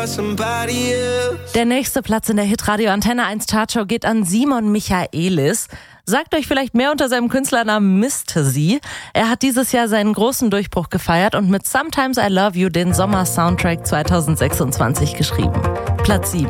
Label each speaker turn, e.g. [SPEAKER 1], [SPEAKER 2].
[SPEAKER 1] Der nächste Platz in der Hitradio Antenne 1 Chartshow geht an Simon Michaelis. Sagt euch vielleicht mehr unter seinem Künstlernamen Mistasy. Er hat dieses Jahr seinen großen Durchbruch gefeiert und mit Sometimes I Love You den Sommer-Soundtrack 2026 geschrieben. Platz 7.